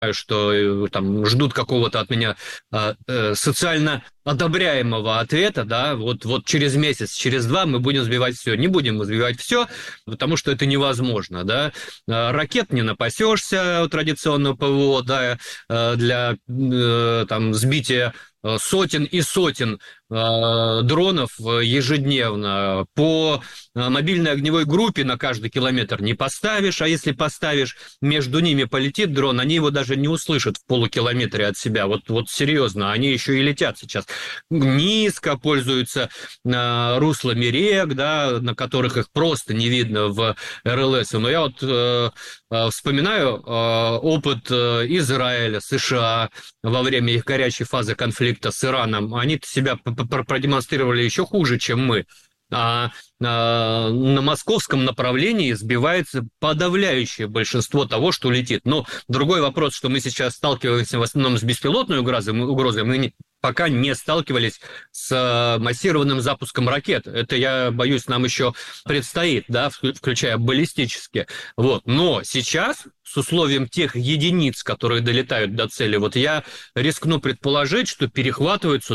что там ждут какого-то от меня социально одобряемого ответа, да, вот через месяц, через два мы будем сбивать все. Не будем мы сбивать все, потому что это невозможно, да. Ракет не напасешься традиционного ПВО, да, для там сбития сотен и сотен дронов ежедневно. По мобильной огневой группе на каждый километр не поставишь, а если поставишь, между ними полетит дрон, они его даже не услышат в полукилометре от себя. Вот серьезно, они еще и летят сейчас низко, пользуются руслами рек, да, на которых их просто не видно в РЛС. Но я вспоминаю опыт Израиля, США во время их горячей фазы конфликта с Ираном. Они себя продемонстрировали еще хуже, чем мы. На московском направлении сбивается подавляющее большинство того, что летит. Но другой вопрос, что мы сейчас сталкиваемся в основном с беспилотной угрозой, мы пока не сталкивались с массированным запуском ракет. Это, я боюсь, нам еще предстоит, да, включая баллистические. Но сейчас, с условием тех единиц, которые долетают до цели, я рискну предположить, что перехватывается,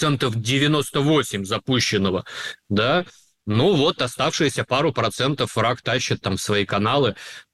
98% запущенного, да. Оставшиеся пару процентов враг тащит там свои каналы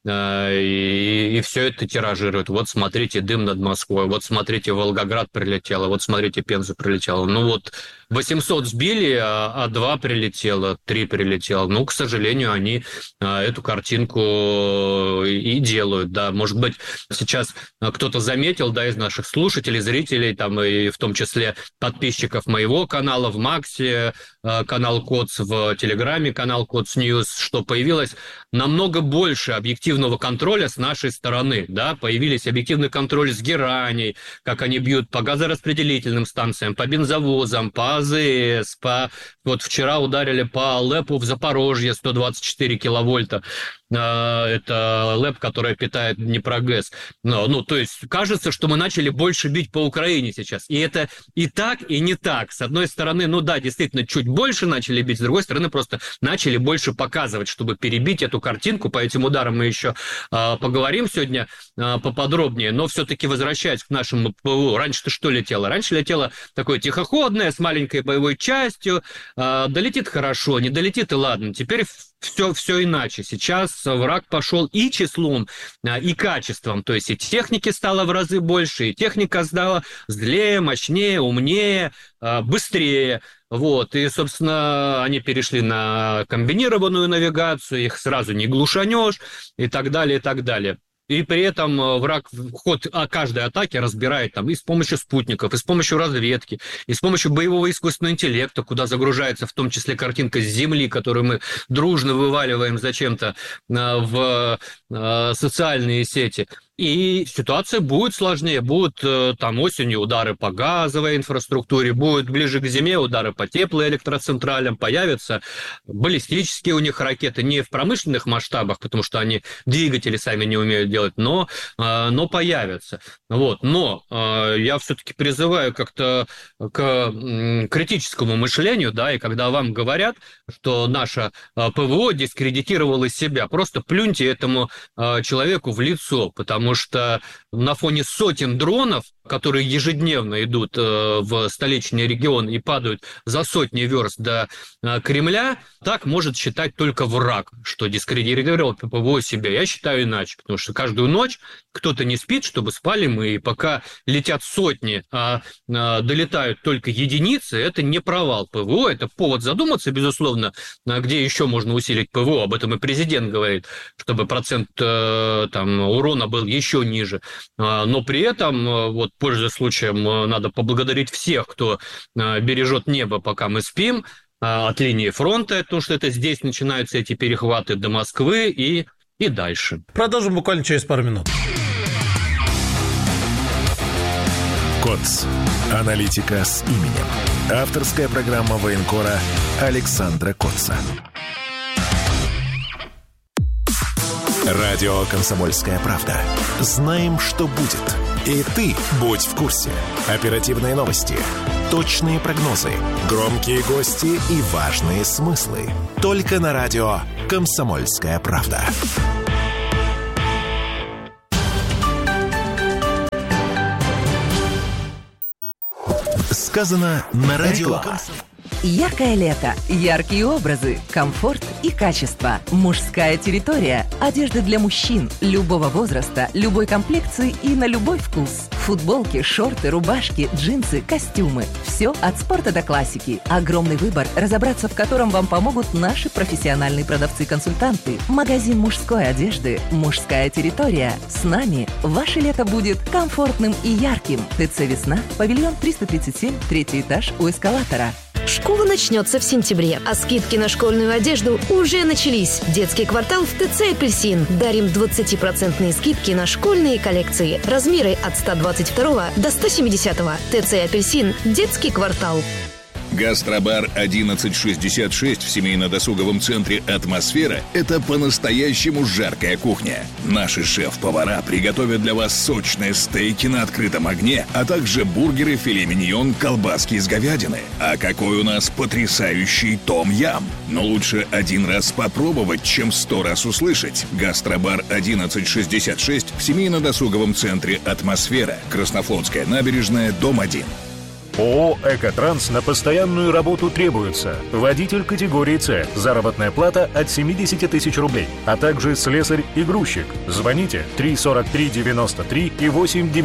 и все это тиражирует. Смотрите, дым над Москвой, смотрите, Волгоград прилетело, смотрите, Пенза прилетела. 800 сбили, а 2 прилетело, 3 прилетело. К сожалению, они эту картинку и делают, да. Может быть, сейчас кто-то заметил, да, из наших слушателей, зрителей, там, и в том числе подписчиков моего канала в Максе, канал Коц, в Телеграме канал Коц Ньюс, что появилось намного больше объективного контроля с нашей стороны, да, появились объективный контроль с Гераней, как они бьют по газораспределительным станциям, по бензовозам, по АЗС, вчера ударили по ЛЭПу в Запорожье 124 киловольта, это ЛЭП, который питает Днепрогэс. То есть кажется, что мы начали больше бить по Украине сейчас, и это и так, и не так. С одной стороны, действительно, чуть больше начали бить, с другой стороны, просто начали больше показывать, чтобы перебить эту картинку. По этим ударам мы еще поговорим сегодня поподробнее, но все-таки возвращаясь к нашему ПВО, раньше-то что летело? Раньше летело такое тихоходное, с маленькой боевой частью, долетит хорошо, не долетит и ладно. Теперь все иначе. Сейчас враг пошел и числом, и качеством. То есть и техники стало в разы больше, и техника стала злее, мощнее, умнее, быстрее. И, собственно, они перешли на комбинированную навигацию, их сразу не глушанешь, и так далее, и так далее. И при этом враг ход каждой атаки разбирает и с помощью спутников, и с помощью разведки, и с помощью боевого искусственного интеллекта, куда загружается в том числе картинка с Земли, которую мы дружно вываливаем зачем-то в социальные сети. И ситуация будет сложнее, будут осенью удары по газовой инфраструктуре, будут ближе к зиме удары по теплоэлектроцентралям, появятся баллистические у них ракеты, не в промышленных масштабах, потому что они двигатели сами не умеют делать, но появятся. Но я все-таки призываю как-то к критическому мышлению, да, и когда вам говорят, что наше ПВО дискредитировало себя, просто плюньте этому человеку в лицо, потому что на фоне сотен дронов, которые ежедневно идут в столичный регион и падают за сотни верст до Кремля, так может считать только враг, что дискредитировал ПВО себя. Я считаю иначе, потому что каждую ночь кто-то не спит, чтобы спали мы, и пока летят сотни, а долетают только единицы, это не провал ПВО, это повод задуматься, безусловно, где еще можно усилить ПВО, об этом и президент говорит, чтобы процент урона был еще ниже. Но при этом, пользуясь случаем, надо поблагодарить всех, кто бережет небо, пока мы спим, от линии фронта, потому что это здесь начинаются эти перехваты до Москвы и дальше. Продолжим буквально через пару минут. КОЦ. Аналитика с именем. Авторская программа военкора Александра Коца. Радио «Комсомольская правда». Знаем, что будет. И ты будь в курсе. Оперативные новости, точные прогнозы, громкие гости и важные смыслы. Только на радио «Комсомольская правда». сказано на радио. Яркое лето, яркие образы, комфорт и качество. Мужская территория. Одежда для мужчин любого возраста, любой комплекции и на любой вкус. Футболки, шорты, рубашки, джинсы, костюмы. Все от спорта до классики. Огромный выбор, разобраться в котором вам помогут наши профессиональные продавцы-консультанты. Магазин мужской одежды «Мужская территория». С нами ваше лето будет комфортным и ярким. ТЦ «Весна», павильон 337, 3-й этаж у эскалатора. Школа начнется в сентябре, а скидки на школьную одежду уже начались. Детский квартал в ТЦ «Апельсин». Дарим 20% скидки на школьные коллекции. Размеры от 122 до 170. ТЦ «Апельсин». Детский квартал. Гастробар 1166 в семейно-досуговом центре «Атмосфера» – это по-настоящему жаркая кухня. Наши шеф-повара приготовят для вас сочные стейки на открытом огне, а также бургеры, филе миньон, колбаски из говядины. А какой у нас потрясающий том-ям! Но лучше один раз попробовать, чем 100 раз услышать. Гастробар 1166 в семейно-досуговом центре «Атмосфера», Краснофлотская набережная, дом 1. ООО «Экотранс» на постоянную работу требуется. Водитель категории «С». Заработная плата от 70 тысяч рублей. А также слесарь и грузчик. Звоните 343-93 и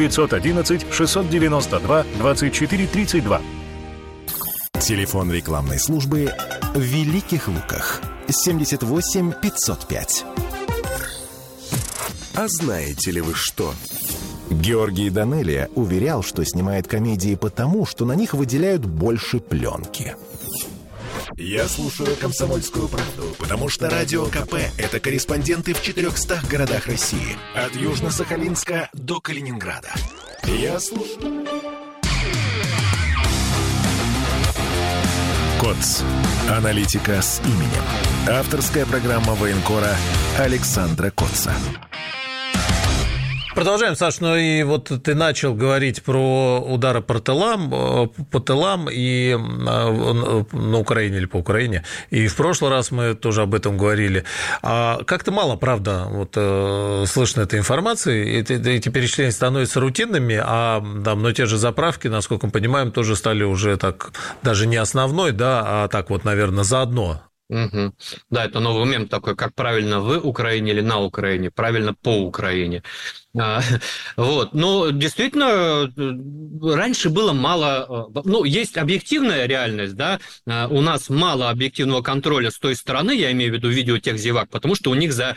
8-911-692-24-32. Телефон рекламной службы в Великих Луках. 78 505. А знаете ли вы что? Георгий Данелия уверял, что снимает комедии потому, что на них выделяют больше пленки. Я слушаю «Комсомольскую правду», потому что Радио КП – это корреспонденты в 400 городах России. От Южно-Сахалинска до Калининграда. Я слушаю... КОЦ. Аналитика с именем. Авторская программа военкора Александра Коца. Продолжаем, Саш, ну и вот ты начал говорить про удары по тылам и на Украине или по Украине, и в прошлый раз мы тоже об этом говорили. А как-то мало, правда, вот слышно этой информации, эти перечисления становятся рутинными, а там, ну, те же заправки, насколько мы понимаем, тоже стали уже так, даже не основной, да, а так вот, наверное, заодно. Угу. Да, это новый мем такой, как правильно в Украине или на Украине, правильно по Украине. Вот, но действительно, раньше было мало, ну, есть объективная реальность, да, у нас мало объективного контроля с той стороны, я имею в виду видеотехзевак, потому что у них за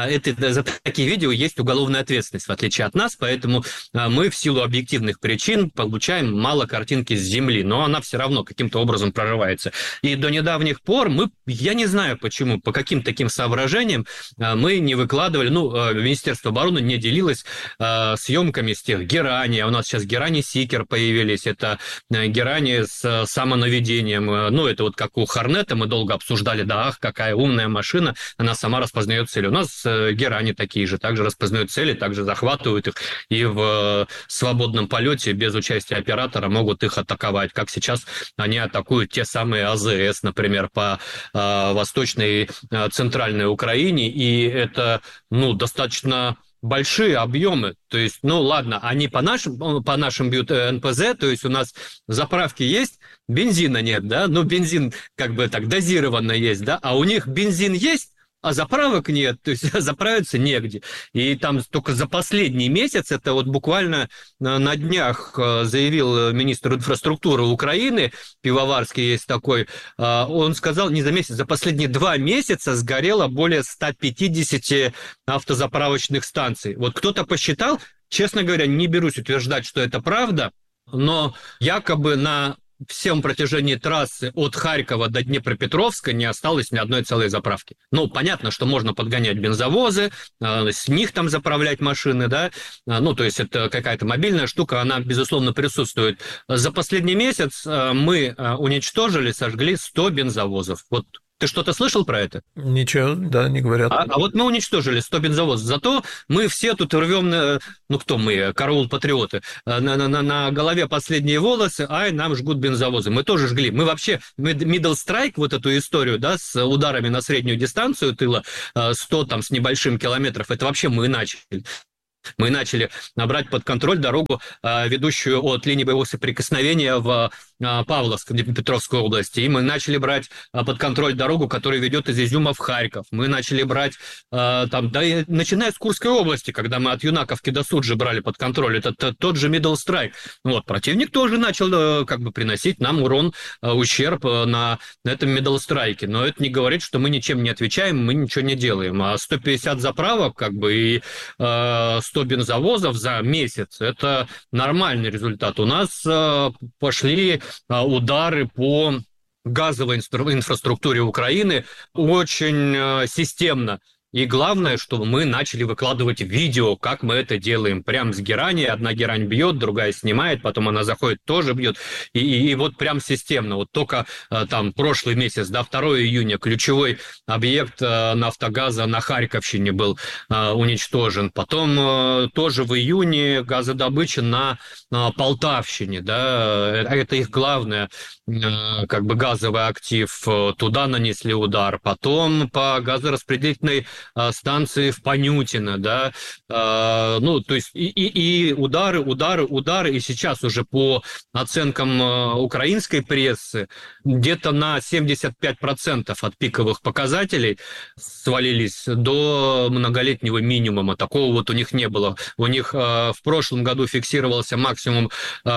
такие видео есть уголовная ответственность, в отличие от нас, поэтому мы в силу объективных причин получаем мало картинки с земли, но она все равно каким-то образом прорывается. И до недавних пор я не знаю почему, по каким таким соображениям мы не выкладывали, Министерство обороны не делилось съемками с тех Герани, у нас сейчас Герани Сикер появились, это Герани с самонаведением, это вот как у Хорнета, мы долго обсуждали, какая умная машина, она сама распознает цели. У нас Герани такие же, также распознают цели, также захватывают их и в свободном полете без участия оператора могут их атаковать, как сейчас они атакуют те самые АЗС, например, по восточной центральной Украине, и это, достаточно большие объемы, то есть, ладно, они по нашим бьют НПЗ, то есть у нас заправки есть, бензина нет, да, бензин как бы так дозированно есть, да, а у них бензин есть, а заправок нет, то есть заправиться негде. И там только за последний месяц, это вот буквально на днях заявил министр инфраструктуры Украины, Пивоварский есть такой, он сказал, не за месяц, за последние 2 месяца сгорело более 150 автозаправочных станций. Вот кто-то посчитал, честно говоря, не берусь утверждать, что это правда, но якобы на всем протяжении трассы от Харькова до Днепропетровска не осталось ни одной целой заправки. Понятно, что можно подгонять бензовозы, с них там заправлять машины, да, то есть это какая-то мобильная штука, она, безусловно, присутствует. За последний месяц мы уничтожили, сожгли 100 бензовозов. Вот ты что-то слышал про это? Ничего, да, не говорят. А вот мы уничтожили 100 бензовозов. Зато мы все тут рвем, кто мы, караул-патриоты, на голове последние волосы, нам жгут бензовозы. Мы тоже жгли. Мы вообще, middle strike, вот эту историю, да, с ударами на среднюю дистанцию тыла, 100 там с небольшим километров, это вообще мы начали. Мы начали брать под контроль дорогу, ведущую от линии боевого соприкосновения в Павловск, Днепропетровской области, и мы начали брать под контроль дорогу, которая ведет из Изюма в Харьков. Мы начали брать начиная с Курской области, когда мы от Юнаковки до Суджи брали под контроль, это тот же Middle Strike. Вот, противник тоже начал приносить нам урон, ущерб на этом Middle Strike, но это не говорит, что мы ничем не отвечаем, мы ничего не делаем. А 150 заправок, и 100 бензовозов за месяц, это нормальный результат. У нас пошли удары по газовой инфраструктуре Украины очень системно. И главное, что мы начали выкладывать видео, как мы это делаем. Прям с герани. Одна герань бьет, другая снимает, потом она заходит, тоже бьет. И вот прям системно. Вот только прошлый месяц, 2 июня, ключевой объект Нафтогаза на Харьковщине был уничтожен. Потом тоже в июне газодобыча на Полтавщине. Да, это их главное газовый актив. Туда нанесли удар. Потом по газораспределительной станции в Понютино, да, то есть и удары, и сейчас уже по оценкам украинской прессы где-то на 75% от пиковых показателей свалились до многолетнего минимума. Такого вот у них не было. У них в прошлом году фиксировался максимум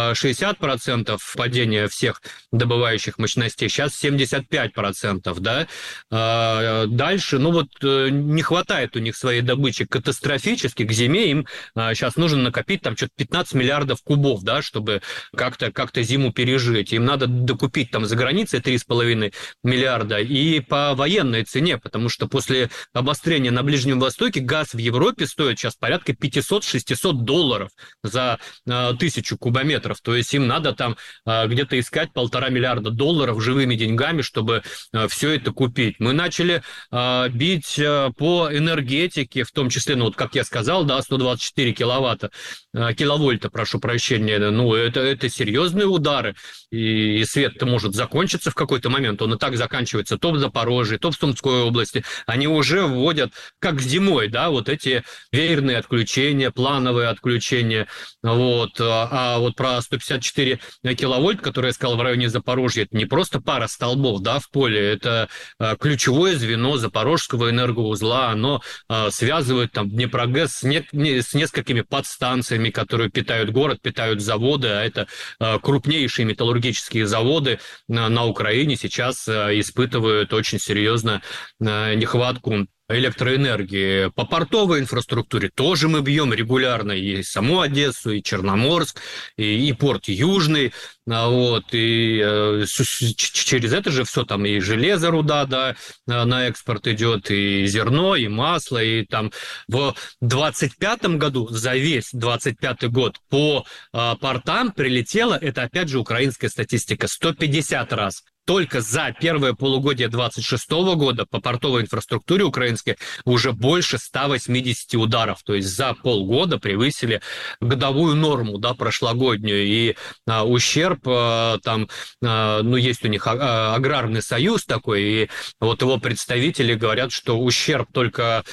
60% падения всех добывающих мощностей, сейчас 75%, да. Дальше, не хватает у них своей добычи катастрофически. К зиме им сейчас нужно накопить что-то 15 миллиардов кубов, да, чтобы как-то зиму пережить. Им надо докупить за границей 3,5 миллиарда и по военной цене, потому что после обострения на Ближнем Востоке газ в Европе стоит сейчас порядка $500-600 за 1000 кубометров. То есть им надо где-то искать $1,5 миллиарда живыми деньгами, чтобы все это купить. Мы начали бить по энергетике, в том числе, как я сказал, 124 киловольта, прошу прощения, это серьезные удары, и свет-то может закончиться в какой-то момент, он и так заканчивается то в Запорожье, то в Сумской области, они уже вводят, как зимой, да, вот эти веерные отключения, плановые отключения, а вот про 154 киловольт, которые я сказал в районе Запорожья, это не просто пара столбов, да, в поле, это ключевое звено Запорожского энергоузла, оно связывает Днепрогэс с несколькими подстанциями, которые питают город, питают заводы, а это крупнейшие металлургические заводы на Украине сейчас испытывают очень серьезно нехватку электроэнергии. По портовой инфраструктуре тоже мы бьем регулярно и саму Одессу, и Черноморск, и порт Южный, и через это же все и железо, руда, да, на экспорт идет, и зерно, и масло, и в 2025 году, за весь 2025 год по портам прилетело, это опять же украинская статистика, 150 раз. Только за первое полугодие 2026 года по портовой инфраструктуре украинской уже больше 180 ударов. То есть за полгода превысили годовую норму, да, прошлогоднюю. И ущерб, есть у них аграрный союз такой, и его представители говорят, что ущерб только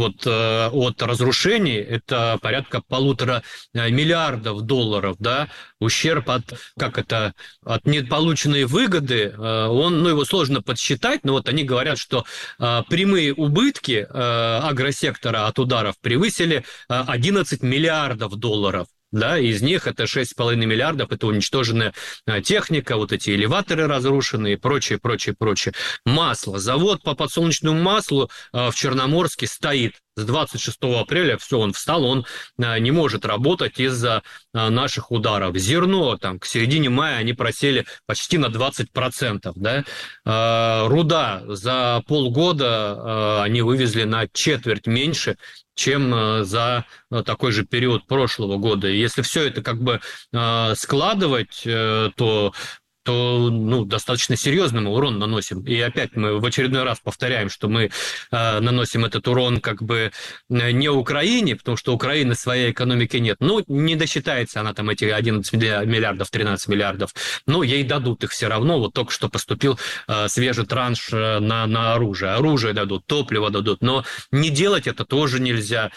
от разрушений это порядка $1,5 миллиарда, да, ущерб от неполученной выгоды, его сложно подсчитать, но они говорят, что прямые убытки агросектора от ударов превысили $11 миллиардов. Да, из них это 6,5 миллиардов, это уничтоженная техника, эти элеваторы разрушены и прочее. Масло. Завод по подсолнечному маслу в Черноморске стоит. С 26 апреля все, он встал, он не может работать из-за наших ударов. Зерно, к середине мая они просели почти на 20%. Да? Руда за полгода они вывезли на четверть меньше, чем за такой же период прошлого года. И если все это складывать, то достаточно серьезный мы урон наносим. И опять мы в очередной раз повторяем, что мы наносим этот урон не Украине, потому что у Украины своей экономики нет. Не досчитается она эти 11 миллиардов, 13 миллиардов. Но ей дадут их все равно. Только что поступил свежий транш на оружие. Оружие дадут, топливо дадут. Но не делать это тоже нельзя.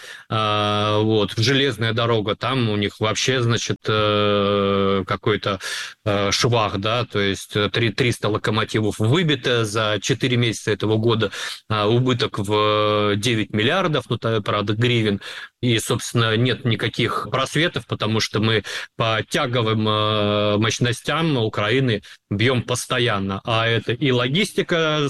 Железная дорога, там у них вообще, какой-то швах, да, да, то есть 300 локомотивов выбито за 4 месяца этого года, убыток в 9 миллиардов, ну, правда, гривен, и, собственно, нет никаких просветов, потому что мы по тяговым мощностям Украины бьем постоянно, а это и логистика,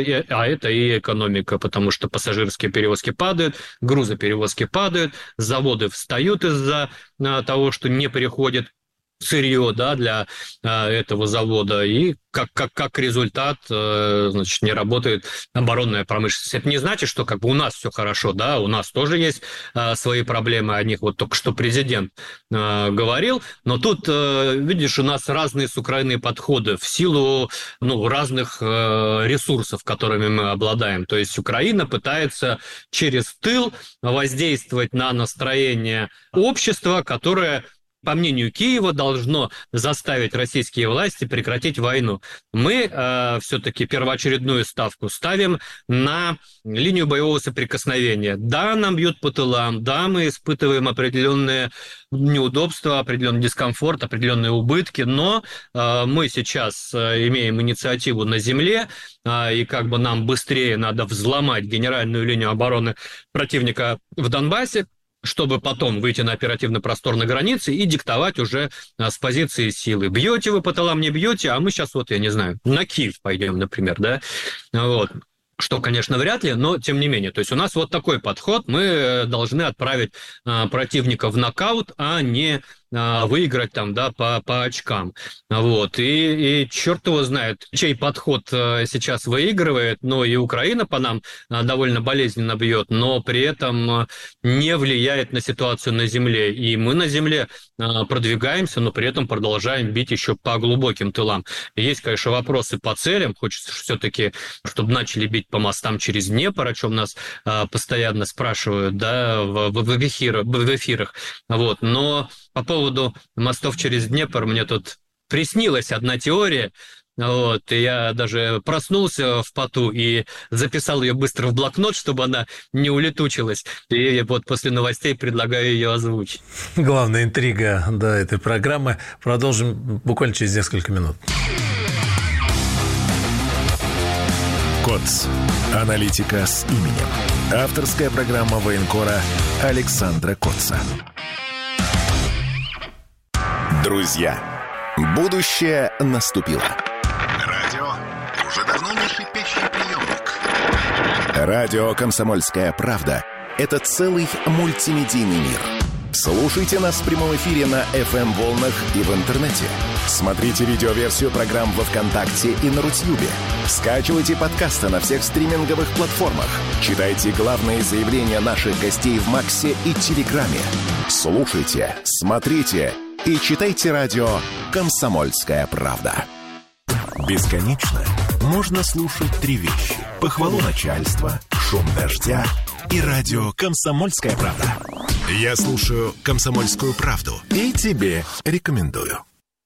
а это и экономика, потому что пассажирские перевозки падают, грузоперевозки падают, заводы встают из-за того, что не приходит сырье, да, для этого завода, и как результат, значит, не работает оборонная промышленность. Это не значит, что как бы у нас все хорошо, да, у нас тоже есть свои проблемы, о них вот только что президент говорил, но тут, видишь, у нас разные с Украиной подходы в силу, ну, разных ресурсов, которыми мы обладаем. То есть Украина пытается через тыл воздействовать на настроение общества, которое, по мнению Киева, должно заставить российские власти прекратить войну. Мы все-таки первоочередную ставку ставим на линию боевого соприкосновения. Да, нам бьют по тылам, да, мы испытываем определенные неудобства, определенный дискомфорт, определенные убытки, но мы сейчас имеем инициативу на земле, и как бы нам быстрее надо взломать генеральную линию обороны противника в Донбассе, чтобы потом выйти на оперативный простор на границе и диктовать уже с позиции силы. Бьете вы по тылам, не бьете, а мы сейчас, вот, я не знаю, на Киев пойдем, например, да, вот. Что, конечно, вряд ли, но тем не менее. То есть у нас вот такой подход. Мы должны отправить противника в нокаут, а не выиграть там, да, по очкам. Вот. И черт его знает, чей подход сейчас выигрывает. Но и Украина по нам довольно болезненно бьет, но при этом не влияет на ситуацию на земле. И мы на земле продвигаемся, но при этом продолжаем бить еще по глубоким тылам. Есть, конечно, вопросы по целям. Хочется все-таки, чтобы начали бить по мостам через Днепр, о чем нас постоянно спрашивают, да, в эфирах. Вот. Но по поводу мостов через Днепр мне тут приснилась одна теория. Вот, и я даже проснулся в поту и записал ее быстро в блокнот, чтобы она не улетучилась. И вот после новостей предлагаю ее озвучить. Главная интрига, да, этой программы. Продолжим буквально через несколько минут. КОЦ. Аналитика с именем. Авторская программа военкора Александра Котца. Друзья, будущее наступило. Радио уже давно не шипящий приемник. Радио «Комсомольская правда» — это целый мультимедийный мир. Слушайте нас в прямом эфире на FM-волнах и в интернете. Смотрите видеоверсию программ во ВКонтакте и на Рутьюбе. Скачивайте подкасты на всех стриминговых платформах. Читайте главные заявления наших гостей в Максе и Телеграме. Слушайте, смотрите и читайте радио «Комсомольская правда». Бесконечно можно слушать три вещи: похвалу начальства, шум дождя и радио «Комсомольская правда». Я слушаю «Комсомольскую правду» и тебе рекомендую.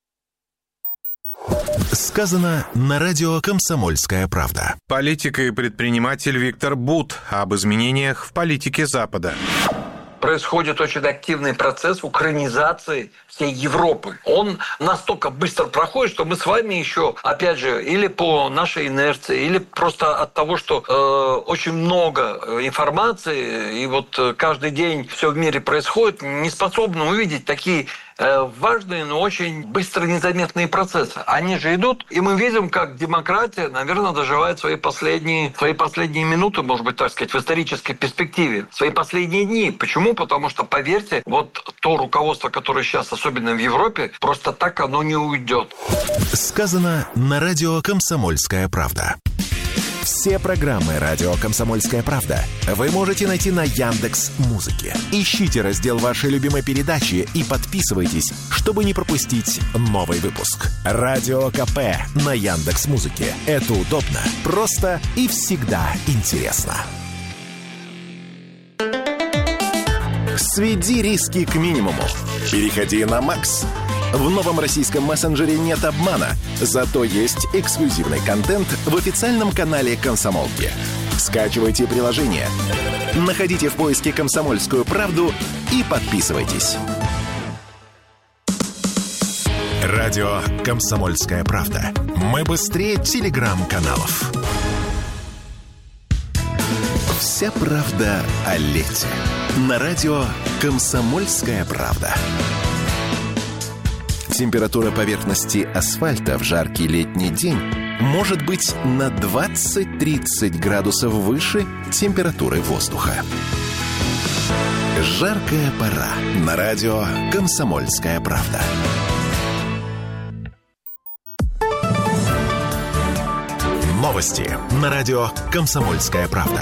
Сказано на радио «Комсомольская правда». Политик и предприниматель Виктор Бут об изменениях в политике Запада. Происходит очень активный процесс украинизации всей Европы. Он настолько быстро проходит, что мы с вами еще, опять же, или по нашей инерции, или просто от того, что очень много информации, и вот каждый день все в мире происходит, не способны увидеть такие важные, но очень быстро незаметные процессы. Они же идут, и мы видим, как демократия, наверное, доживает свои последние минуты, может быть, так сказать, в исторической перспективе, свои последние дни. Почему? Потому что, поверьте, вот то руководство, которое сейчас, особенно в Европе, просто так оно не уйдет. Сказано на радио «Комсомольская правда». Все программы «Радио Комсомольская правда» вы можете найти на Яндекс.Музыке. Ищите раздел вашей любимой передачи и подписывайтесь, чтобы не пропустить новый выпуск. Радио КП на Яндекс.Музыке. Это удобно, просто и всегда интересно. Сведи риски к минимуму. Переходи на Макс. В новом российском мессенджере нет обмана, зато есть эксклюзивный контент в официальном канале «Комсомолки». Скачивайте приложение, находите в поиске «Комсомольскую правду» и подписывайтесь. Радио «Комсомольская правда». Мы быстрее телеграм-каналов. Вся правда о лете. На радио «Комсомольская правда». Температура поверхности асфальта в жаркий летний день может быть на 20-30 градусов выше температуры воздуха. Жаркая пора. На радио «Комсомольская правда». Новости на радио «Комсомольская правда».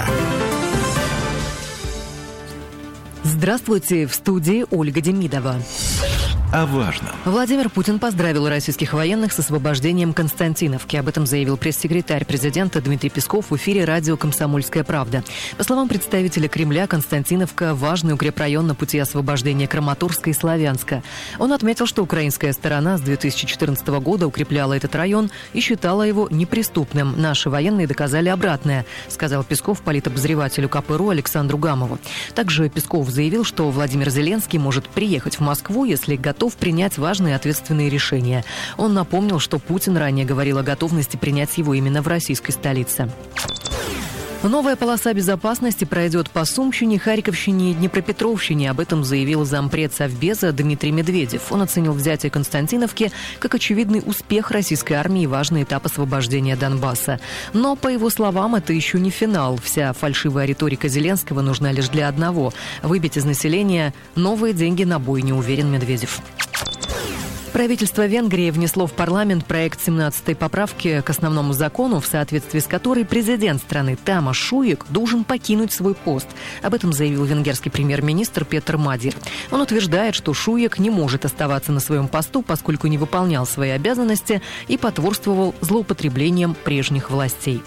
Здравствуйте, в студии Ольга Демидова. О важном. Владимир Путин поздравил российских военных с освобождением Константиновки. Об этом заявил пресс-секретарь президента Дмитрий Песков в эфире радио «Комсомольская правда». По словам представителя Кремля, Константиновка – важный укрепрайон на пути освобождения Краматорска и Славянска. Он отметил, что украинская сторона с 2014 года укрепляла этот район и считала его неприступным. Наши военные доказали обратное, сказал Песков политобозревателю КПРУ Александру Гамову. Также Песков заявил, что Владимир Зеленский может приехать в Москву, если готов принять важные ответственные решения. Он напомнил, что Путин ранее говорил о готовности принять его именно в российской столице. Новая полоса безопасности пройдет по Сумщине, Харьковщине и Днепропетровщине. Об этом заявил зампред Совбеза Дмитрий Медведев. Он оценил взятие Константиновки как очевидный успех российской армии и важный этап освобождения Донбасса. Но, по его словам, это еще не финал. Вся фальшивая риторика Зеленского нужна лишь для одного – выбить из населения новые деньги на бойню, уверен Медведев. Правительство Венгрии внесло в парламент проект 17-й поправки к основному закону, в соответствии с которой президент страны Тамаш Шуек должен покинуть свой пост. Об этом заявил венгерский премьер-министр Петр Мадир. Он утверждает, что Шуек не может оставаться на своем посту, поскольку не выполнял свои обязанности и потворствовал злоупотреблениям прежних властей.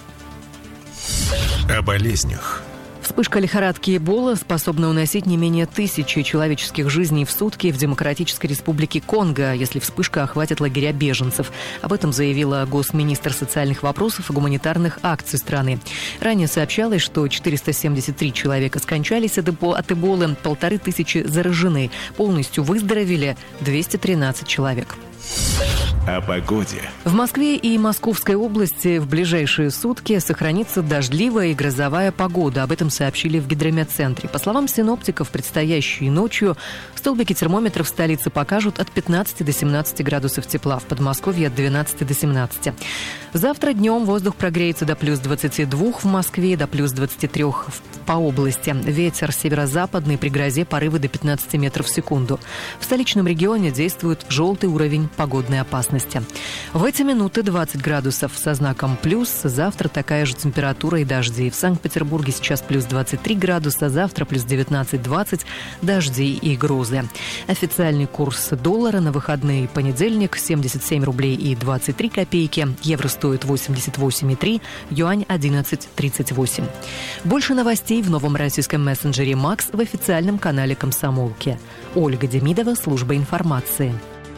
О болезнях. Вспышка лихорадки Эбола способна уносить не менее 1000 человеческих жизней в сутки в Демократической Республике Конго, если вспышка охватит лагеря беженцев. Об этом заявила госминистр социальных вопросов и гуманитарных акций страны. Ранее сообщалось, что 473 человека скончались от Эболы, 1500 заражены. Полностью выздоровели 213 человек. О погоде. В Москве и Московской области в ближайшие сутки сохранится дождливая и грозовая погода. Об этом сообщили в гидрометцентре. По словам синоптиков, предстоящей ночью столбики термометров в столице покажут от 15 до 17 градусов тепла, в Подмосковье от 12 до 17. Завтра днем воздух прогреется до плюс 22 в Москве, до плюс 23 по области. Ветер северо-западный, при грозе порывы до 15 метров в секунду. В столичном регионе действует желтый уровень погодной опасности. В эти минуты 20 градусов со знаком плюс. Завтра такая же температура и дожди. В Санкт-Петербурге сейчас плюс 23 градуса, завтра плюс 19-20, дожди и грозы. Официальный курс доллара на выходные: понедельник 77 рублей и 23 копейки, евро стоит 88,3, юань 11,38. Больше новостей в новом российском мессенджере «Макс» в официальном канале «Комсомолки». Ольга Демидова, служба информации.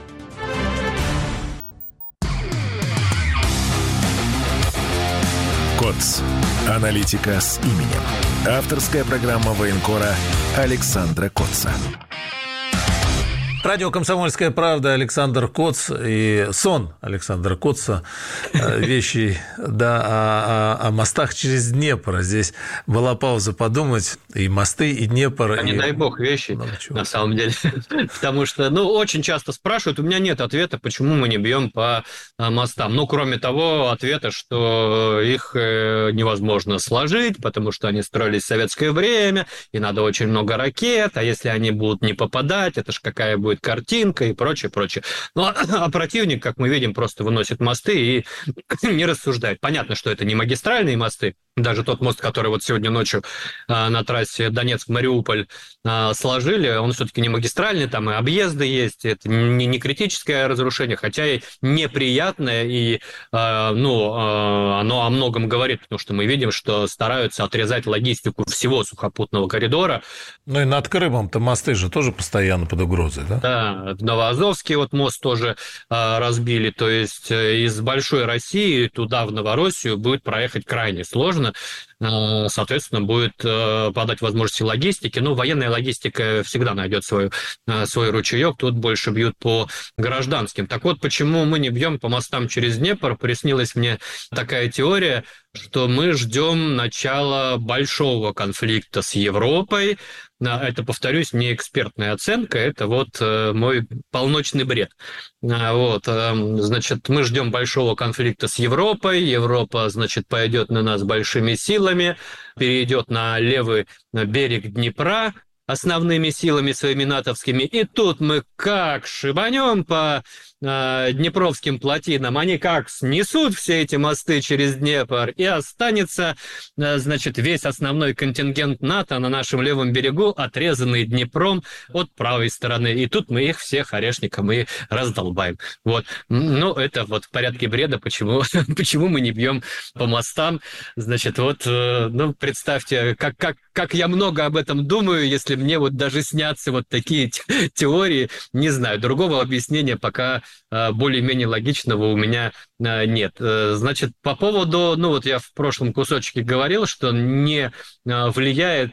КОЦ. Аналитика с именем. Авторская программа военкора Александра Котца. Радио «Комсомольская правда», Александр Коц и сон Александра Котца. Вещи, да, о мостах через Днепр. Здесь была пауза подумать. И мосты, и Днепр. Не дай бог вещи, на самом деле. Потому что, очень часто спрашивают, у меня нет ответа, почему мы не бьем по мостам. Кроме того ответа, что их невозможно сложить, потому что они строились в советское время, и надо очень много ракет, а если они будут не попадать, это ж какая будет картинка и прочее. А противник, как мы видим, просто выносит мосты и не рассуждает. Понятно, что это не магистральные мосты. Даже тот мост, который вот сегодня ночью на трассе Донецк-Мариуполь сложили, он все-таки не магистральный, там и объезды есть, это не критическое разрушение, хотя и неприятное, и оно о многом говорит, потому что мы видим, что стараются отрезать логистику всего сухопутного коридора. И над Крымом-то мосты же тоже постоянно под угрозой, да? Да, Новоазовский мост тоже разбили, то есть из Большой России туда, в Новороссию, будет проехать крайне сложно, возможно, соответственно, будет подать возможности логистики. Ну, военная логистика всегда найдет свой ручеек, тут больше бьют по гражданским. Так вот, почему мы не бьем по мостам через Днепр? Приснилась мне такая теория, что мы ждем начала большого конфликта с Европой. Это, повторюсь, не экспертная оценка, это вот мой полночный бред. Вот, значит, мы ждем большого конфликта с Европой. Европа, значит, пойдет на нас большими силами, перейдет на левый берег Днепра основными силами своими натовскими. И тут мы как шибанем по днепровским плотинам, они как снесут все эти мосты через Днепр, и останется, значит, весь основной контингент НАТО на нашем левом берегу, отрезанный Днепром от правой стороны. И тут мы их всех орешником и раздолбаем. Вот. Ну, это вот в порядке бреда, почему мы не бьем по мостам. Значит, вот, ну, представьте, как я много об этом думаю, если мне вот даже снятся вот такие теории, не знаю, другого объяснения пока более-менее логичного у меня нет. Значит, по поводу, ну вот я в прошлом кусочке говорил, что не влияет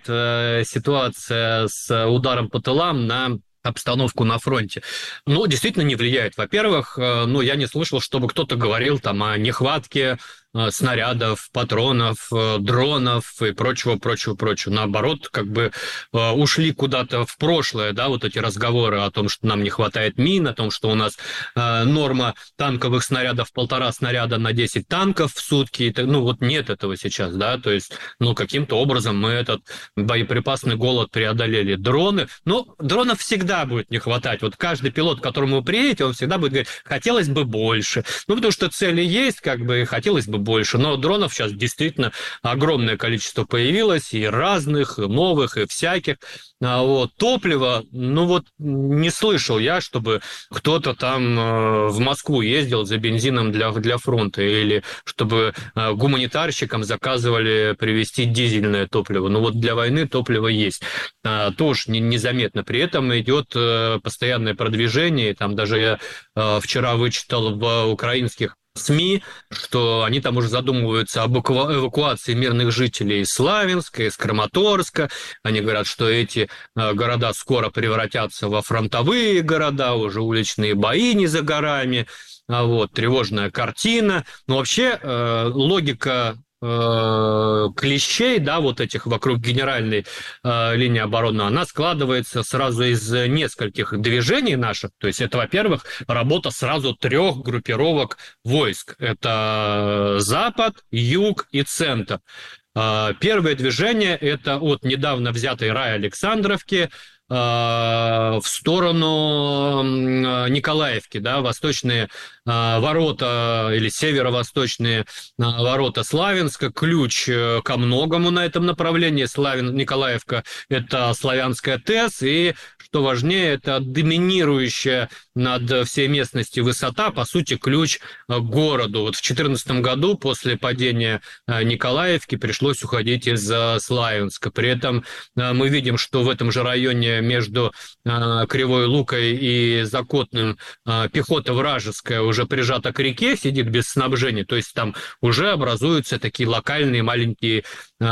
ситуация с ударом по тылам на обстановку на фронте. Ну, действительно не влияет. Во-первых, ну, я не слышал, чтобы кто-то говорил там о нехватке снарядов, патронов, дронов и прочего. Наоборот, как бы ушли куда-то в прошлое, да, вот эти разговоры о том, что нам не хватает мин, о том, что у нас норма танковых снарядов 1,5 снаряда на 10 танков в сутки. Ну, вот нет этого сейчас, да, то есть, ну, каким-то образом мы этот боеприпасный голод преодолели. Дроны, ну, дронов всегда будет не хватать. Вот каждый пилот, к которому вы приедете, он всегда будет говорить, хотелось бы больше. Ну, потому что цели есть, как бы, хотелось бы больше. Но дронов сейчас действительно огромное количество появилось, и разных, и новых, и всяких. Вот. Топливо, ну вот не слышал я, чтобы кто-то там в Москву ездил за бензином для фронта, или чтобы гуманитарщикам заказывали привезти дизельное топливо. Ну вот для войны топливо есть. Тоже незаметно. При этом идет постоянное продвижение. Там даже я вчера вычитал в украинских СМИ, что они там уже задумываются об эвакуации мирных жителей из Славянска, из Краматорска. Они говорят, что эти города скоро превратятся во фронтовые города, уже уличные бои не за горами. Вот, тревожная картина. Но вообще логика клещей, да, вот этих вокруг генеральной линии обороны, она складывается сразу из нескольких движений наших. То есть это, во-первых, работа сразу 3 группировок войск. Это Запад, Юг и Центр. Первое движение – это от недавно взятой Рай-Александровки в сторону Николаевки, да, восточные ворота или северо-восточные ворота Славянска, ключ ко многому на этом направлении. Николаевка – это славянская ТЭС, и, что важнее, это доминирующая над всей местностью высота, по сути, ключ к городу. Вот в 2014 году после падения Николаевки пришлось уходить из Славянска. При этом мы видим, что в этом же районе между Кривой Лукой и Закотным пехота вражеская уже прижата к реке, сидит без снабжения, то есть там уже образуются такие локальные маленькие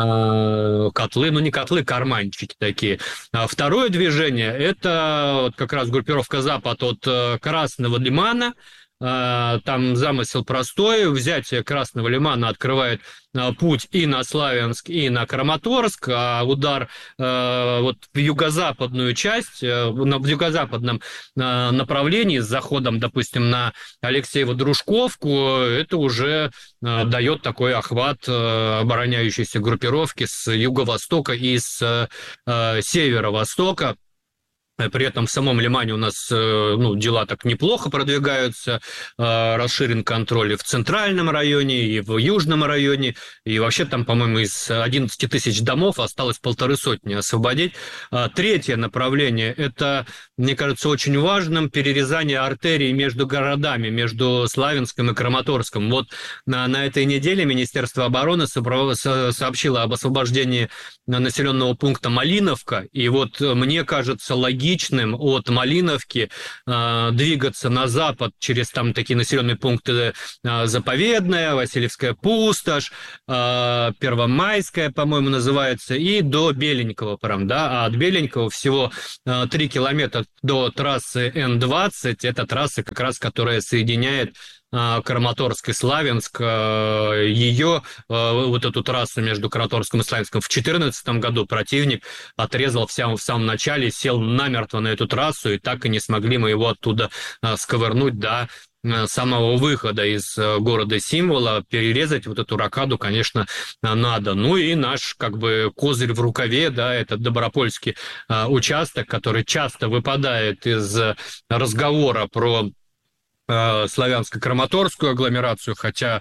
котлы, ну не котлы, карманчики такие. Второе движение – это вот как раз группировка «Запад» от Красного лимана. Там замысел простой. Взятие Красного лимана открывает путь и на Славянск, и на Краматорск, а удар вот в юго-западную часть, в юго-западном направлении с заходом, допустим, на Алексеево-Дружковку, это уже дает такой охват обороняющейся группировки с юго-востока и с северо-востока. При этом в самом Лимане у нас дела так неплохо продвигаются, расширен контроль и в центральном районе, и в южном районе, и вообще там, по-моему, из 11 тысяч домов осталось 150 освободить. Третье направление – это мне кажется, очень важным перерезание артерий между городами, между Славянском и Краматорском. Вот на этой неделе Министерство обороны сообщило об освобождении населенного пункта Малиновка, и вот мне кажется логичным от Малиновки двигаться на запад через там такие населенные пункты Заповедная, Васильевская пустошь, Первомайская, по-моему, называется, и до Беленького прям, да, а от Беленького всего 3 километра до трассы Н-20, это трасса как раз, которая соединяет Краматорск и Славянск, ее, вот эту трассу между Краматорском и Славянском в 2014 году противник отрезал в самом начале, сел намертво на эту трассу, и так и не смогли мы его оттуда сковырнуть до самого выхода из города-символа. Перерезать вот эту рокаду, конечно, надо. Ну и наш, как бы, козырь в рукаве, да, это Добропольский участок, который часто выпадает из разговора про славянско-краматорскую агломерацию, хотя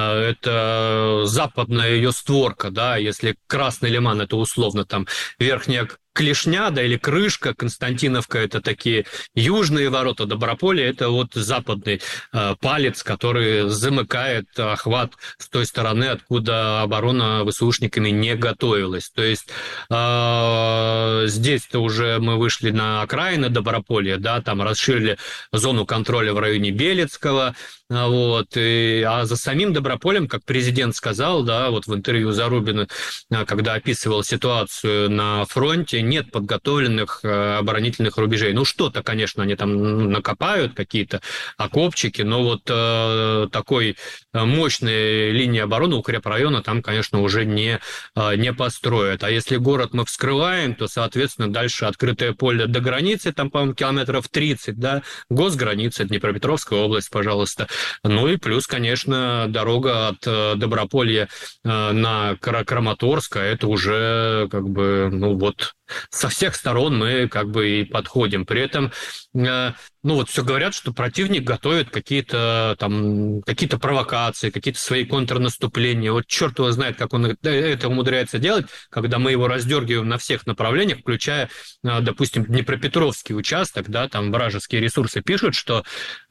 это западная ее створка, да, если Красный Лиман, это условно там Верхняя Клешня, да, или Крышка, Константиновка, это такие южные ворота, Доброполье, это вот западный палец, который замыкает охват с той стороны, откуда оборона ВСУшниками не готовилась. То есть здесь-то уже мы вышли на окраины Доброполья, да, там расширили зону контроля в районе Белецкого, вот, а за самим Доброполем, как президент сказал, да, вот в интервью Зарубина, когда описывал ситуацию на фронте, нет подготовленных оборонительных рубежей. Ну, что-то, конечно, они там накопают, какие-то окопчики, но вот такой мощной линии обороны укрепрайона там, конечно, уже не построят. А если город мы вскрываем, то, соответственно, дальше открытое поле до границы, там, по-моему, километров 30, да, госграница, Днепропетровская область, пожалуйста. Ну и плюс, конечно, дорога от Доброполья на Краматорск, это уже, как бы, ну вот, со всех сторон мы как бы и подходим. При этом, ну вот все говорят, что противник готовит какие-то провокации, какие-то свои контрнаступления. Вот черт его знает, как он это умудряется делать, когда мы его раздергиваем на всех направлениях, включая, допустим, Днепропетровский участок, да, там вражеские ресурсы пишут, что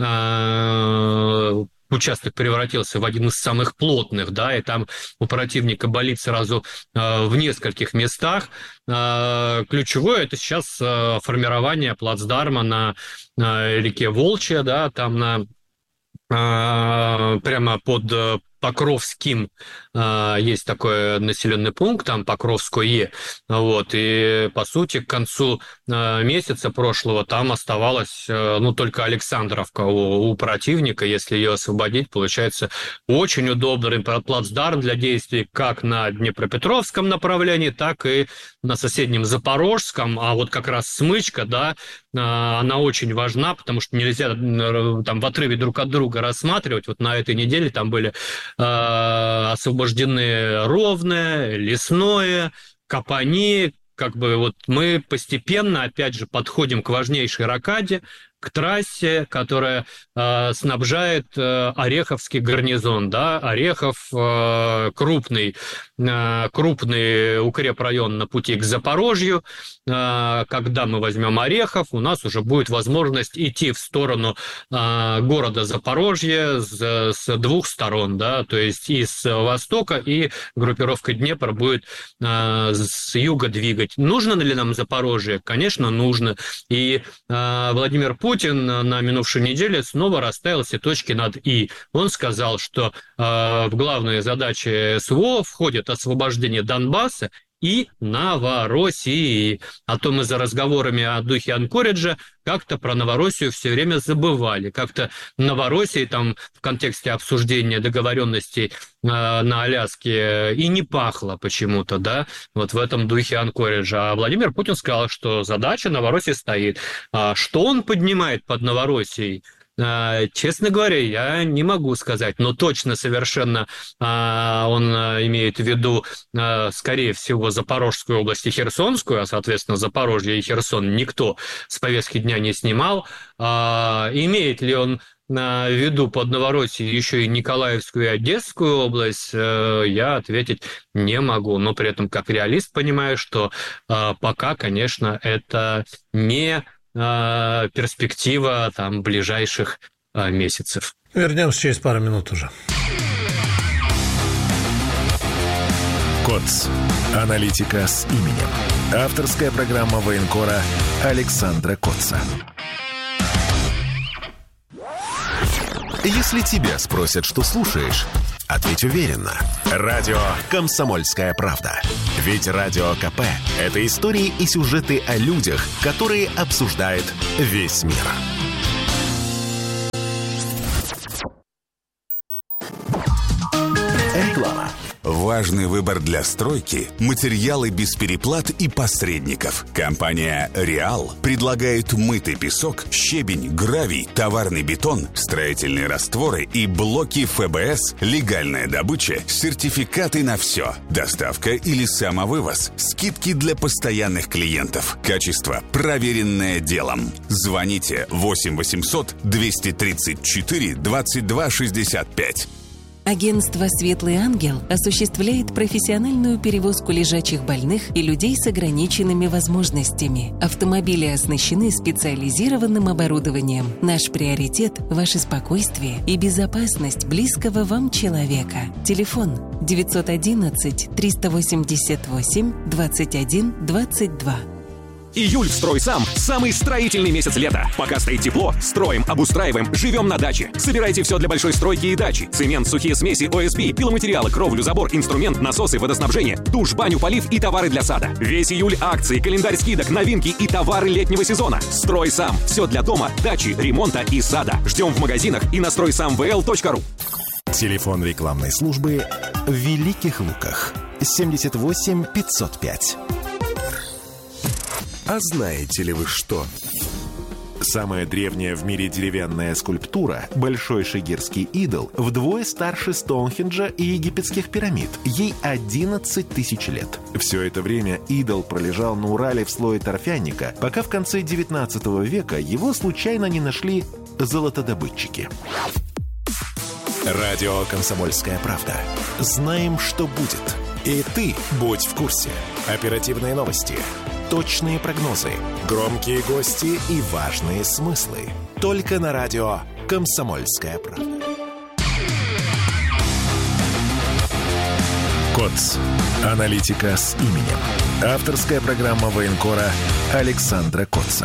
участок превратился в один из самых плотных, да, и там у противника болит сразу в нескольких местах. Ключевое – это сейчас формирование плацдарма на реке Волчья, да, там прямо под Покровским есть такой населенный пункт, там Покровское, вот, и, по сути, к концу месяца прошлого там оставалась, ну, только Александровка у противника. Если ее освободить, получается очень удобный плацдарм для действий как на Днепропетровском направлении, так и на соседнем Запорожском, а вот как раз Смычка, да, она очень важна, потому что нельзя там в отрыве друг от друга рассматривать. Вот на этой неделе там были освобождены Ровное, Лесное, Капани. Как бы вот мы постепенно, опять же, подходим к важнейшей рокаде, к трассе, которая снабжает Ореховский гарнизон, да, Орехов крупный укрепрайон на пути к Запорожью. Когда мы возьмем Орехов, у нас уже будет возможность идти в сторону города Запорожье с двух сторон, да, то есть и с востока, и группировка Днепр будет с юга двигать. Нужно ли нам Запорожье? Конечно, нужно. И Владимир Путин на минувшей неделе снова расставил все точки над «и». Он сказал, что в главные задачи СВО входит освобождение Донбасса и Новороссии. А то мы за разговорами о духе Анкориджа как-то про Новороссию все время забывали. Как-то Новороссии там в контексте обсуждения договоренностей на Аляске и не пахло почему-то, да, вот в этом духе Анкориджа. А Владимир Путин сказал, что задача Новороссии стоит. А что он поднимает под Новороссией? Честно говоря, я не могу сказать, но точно совершенно он имеет в виду, скорее всего, Запорожскую область и Херсонскую, а, соответственно, Запорожье и Херсон никто с повестки дня не снимал. Имеет ли он в виду под Новороссией еще и Николаевскую и Одесскую область, я ответить не могу. Но при этом, как реалист, понимаю, что пока, конечно, это не перспектива там ближайших месяцев. Вернемся через пару минут уже. КОЦ. Аналитика с именем. Авторская программа военкора Александра Котца. Если тебя спросят, что слушаешь, ответь уверенно. Радио «Комсомольская правда». Ведь Радио КП – это истории и сюжеты о людях, которые обсуждает весь мир. Реклама. Важный выбор для стройки – материалы без переплат и посредников. Компания «Реал» предлагает мытый песок, щебень, гравий, товарный бетон, строительные растворы и блоки ФБС, легальная добыча, сертификаты на все, доставка или самовывоз, скидки для постоянных клиентов. Качество, проверенное делом. Звоните 8 800 234 22 65. Агентство «Светлый ангел» осуществляет профессиональную перевозку лежачих больных и людей с ограниченными возможностями. Автомобили оснащены специализированным оборудованием. Наш приоритет – ваше спокойствие и безопасность близкого вам человека. Телефон 911 388 21 22. Июль в «Стройсам» – самый строительный месяц лета. Пока стоит тепло, строим, обустраиваем, живем на даче. Собирайте все для большой стройки и дачи. Цемент, сухие смеси, ОСБ, пиломатериалы, кровлю, забор, инструмент, насосы, водоснабжение, душ, баню, полив и товары для сада. Весь июль акции, календарь скидок, новинки и товары летнего сезона. «Стройсам» – все для дома, дачи, ремонта и сада. Ждем в магазинах и на стройсамвл.ру. Телефон рекламной службы в Великих Луках 78 505. А знаете ли вы что? Самая древняя в мире деревянная скульптура, Большой Шигирский идол, вдвое старше Стоунхенджа и египетских пирамид. Ей 11 тысяч лет. Все это время идол пролежал на Урале в слое торфяника, пока в конце 19 века его случайно не нашли золотодобытчики. Радио «Комсомольская правда». Знаем, что будет. И ты будь в курсе. Оперативные новости, точные прогнозы, громкие гости и важные смыслы. Только на радио «Комсомольская правда». КОЦ. Аналитика с именем. Авторская программа военкора Александра Котца.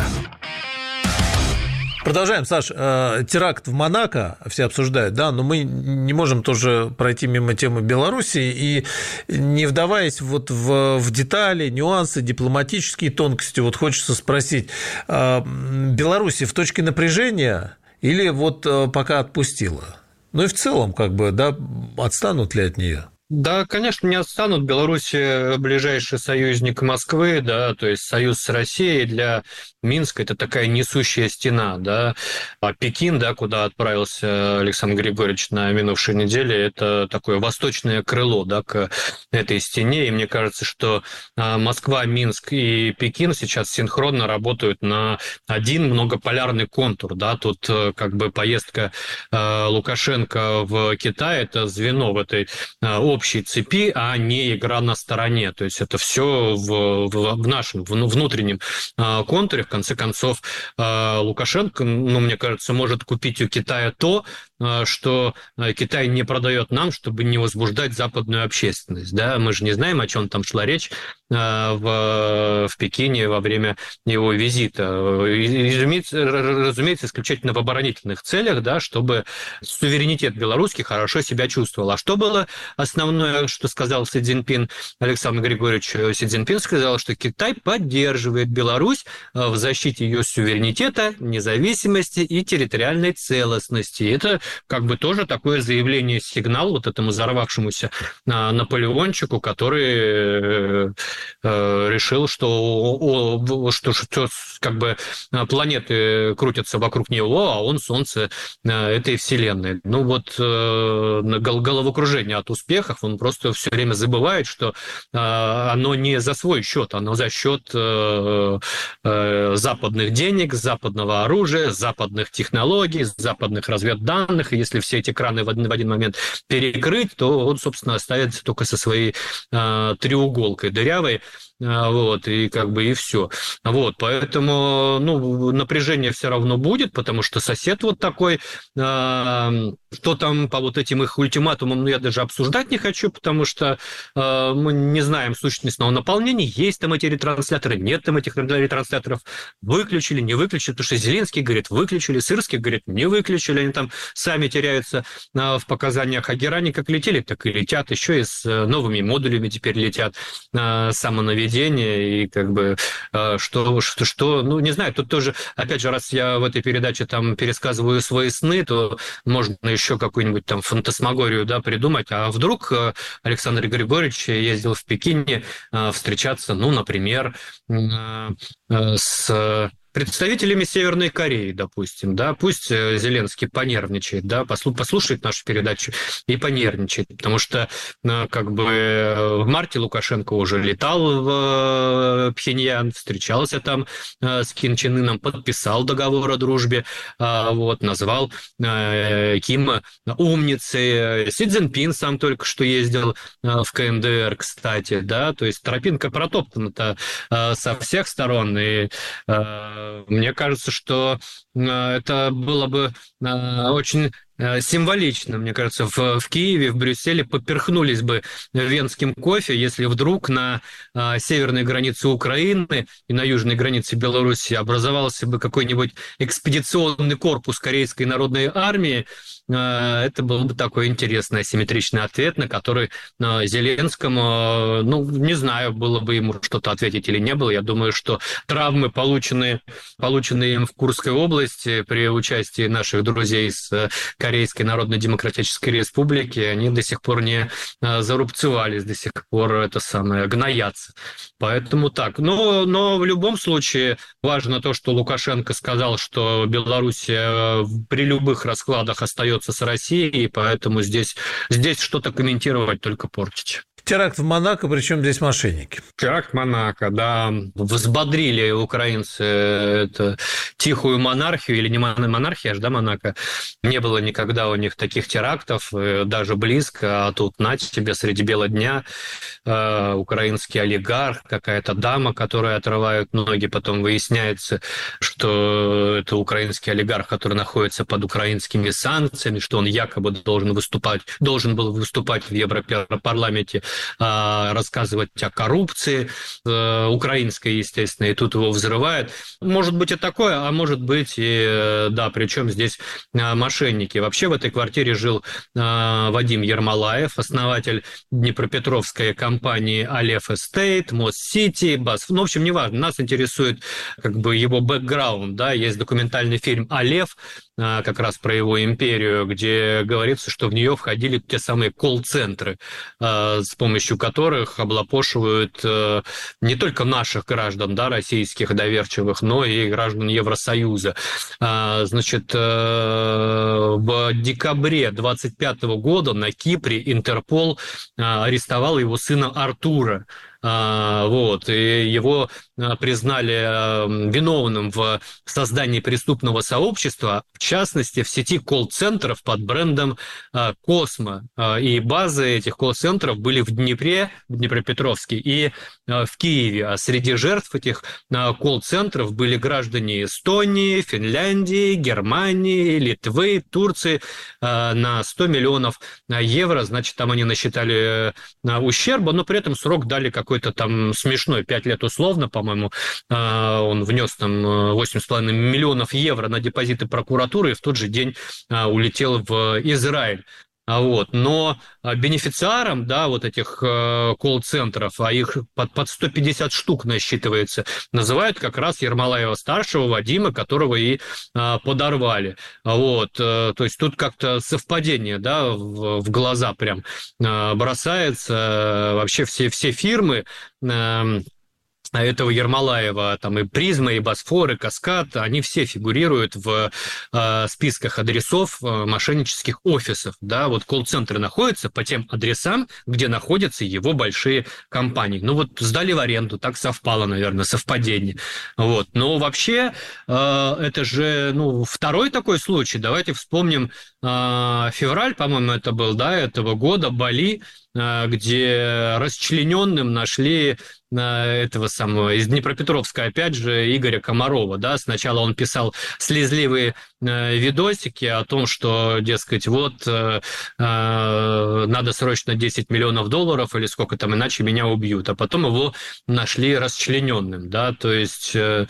Продолжаем, Саш. Теракт в Монако все обсуждают, да, но мы не можем тоже пройти мимо темы Беларуси и не вдаваясь вот в детали, нюансы, дипломатические тонкости, вот хочется спросить, Беларусь в точке напряжения или вот пока отпустила? Ну и в целом, как бы, да, отстанут ли от нее? Да, конечно, не отстанут. Беларусь ближайший союзник Москвы, да, то есть союз с Россией для Минска – это такая несущая стена, да. А Пекин, да, куда отправился Александр Григорьевич на минувшей неделе, это такое восточное крыло, да, к этой стене. И мне кажется, что Москва, Минск и Пекин сейчас синхронно работают на один многополярный контур, да. Тут как бы поездка Лукашенко в Китай – это звено в этой общей цепи, а не игра на стороне. То есть это все в нашем внутреннем контуре. В конце концов, Лукашенко, ну, мне кажется, может купить у Китая то, что Китай не продает нам, чтобы не возбуждать западную общественность. Да? Мы же не знаем, о чем там шла речь в Пекине во время его визита. Разумеется, исключительно в оборонительных целях, да, чтобы суверенитет белорусский хорошо себя чувствовал. А что было основное, что сказал Си Цзиньпин, Александр Григорьевич Си Цзиньпин сказал, что Китай поддерживает Беларусь в защите ее суверенитета, независимости и территориальной целостности. Это как бы тоже такое заявление, сигнал вот этому взорвавшемуся Наполеончику, который решил, что как бы планеты крутятся вокруг него, а он Солнце этой Вселенной. Ну вот головокружение от успехов, он просто все время забывает, что оно не за свой счет, оно за счет западных денег, западного оружия, западных технологий, западных разведданных. И если все эти краны в один момент перекрыть, то он, собственно, останется только со своей треуголкой дырявой вот, и как бы и все. Вот, поэтому, ну, напряжение все равно будет, потому что сосед вот такой, что там по вот этим их ультиматумам, ну, я даже обсуждать не хочу, потому что мы не знаем сущностного наполнения, есть там эти ретрансляторы, нет там этих ретрансляторов, выключили, не выключили, потому что Зеленский говорит, выключили, Сырский говорит, не выключили, они там сами теряются в показаниях, а Герани как летели, так и летят, еще и с новыми модулями теперь летят самонаведение, и как бы что, ну, не знаю, тут тоже, опять же, раз я в этой передаче там пересказываю свои сны, то можно еще какую-нибудь там фантасмагорию, да, придумать, а вдруг Александр Григорьевич ездил в Пекине встречаться, ну, например, с представителями Северной Кореи, допустим, да, пусть Зеленский понервничает, да, послушает нашу передачу и понервничает, потому что, как бы, в марте Лукашенко уже летал в Пхеньян, встречался там с Ким Чен Ыном, подписал договор о дружбе, вот, назвал Кима умницей. Си Цзиньпин сам только что ездил в КНДР, кстати, да, то есть тропинка протоптана-то со всех сторон, и мне кажется, что это было бы очень символично. Мне кажется, в Киеве, в Брюсселе поперхнулись бы венским кофе, если вдруг на северной границе Украины и на южной границе Беларуси образовался бы какой-нибудь экспедиционный корпус Корейской народной армии. Это был бы такой интересный асимметричный ответ, на который Зеленскому, ну, не знаю, было бы ему что-то ответить или не было. Я думаю, что травмы, полученные им в Курской области при участии наших друзей с Корейской Народно-Демократической Республики, они до сих пор не зарубцевались, до сих пор гноятся. Поэтому так. Но в любом случае важно то, что Лукашенко сказал, что Белоруссия при любых раскладах остается с Россией, и поэтому здесь что-то комментировать, только портить. Теракт в Монако, причем здесь мошенники. Теракт в Монако, да. Взбодрили украинцы эту тихую монархию, или не монархия, аж, да, Монако. Не было никогда у них таких терактов, даже близко, а тут, нате тебе, среди бела дня украинский олигарх, какая-то дама, которой отрывают ноги, потом выясняется, что это украинский олигарх, который находится под украинскими санкциями, что он якобы должен был выступать в Европарламенте, рассказывать о коррупции украинской, естественно, и тут его взрывают. Может быть и такое, а может быть и, да, причем здесь мошенники. Вообще в этой квартире жил Вадим Ермолаев, основатель Днепропетровской компании Алеф Эстейт, Мост-Сити, Бас. Ну, в общем, неважно, нас интересует как бы его бэкграунд, да, есть документальный фильм «Алеф», как раз про его империю, где говорится, что в нее входили те самые колл-центры, с помощью которых облапошивают не только наших граждан, да, российских доверчивых, но и граждан Евросоюза. Значит, в декабре 25 года на Кипре Интерпол арестовал его сына Артура. Вот, и его признали виновным в создании преступного сообщества, в частности, в сети колл-центров под брендом «Космо». И базы этих колл-центров были в Днепре, в Днепропетровске и в Киеве. А среди жертв этих колл-центров были граждане Эстонии, Финляндии, Германии, Литвы, Турции на 100 миллионов евро. Значит, там они насчитали ущерба, но при этом срок дали какой-то там смешной, 5 лет условно, по-моему, он внес там 8,5 миллионов евро на депозиты прокуратуры и в тот же день улетел в Израиль. Вот. Но бенефициаром, да, вот этих колл-центров, а их под 150 штук насчитывается, называют как раз Ермолаева-старшего, Вадима, которого и подорвали. Вот. То есть тут как-то совпадение, да, в глаза прям бросается. Вообще все фирмы этого Ермолаева, там и Призма, и Босфор, и Каскад, они все фигурируют в списках адресов мошеннических офисов. Да? Вот колл-центры находятся по тем адресам, где находятся его большие компании. Ну вот сдали в аренду, так совпало, наверное, совпадение. Вот. Но вообще это же второй такой случай. Давайте вспомним февраль, по-моему, это был, да, этого года, Бали, где расчлененным нашли этого самого, из Днепропетровска, опять же, Игоря Комарова, да, сначала он писал слезливые видосики о том, что, дескать, вот, надо срочно $10 миллионов или сколько там, иначе меня убьют, а потом его нашли расчлененным, да, то есть...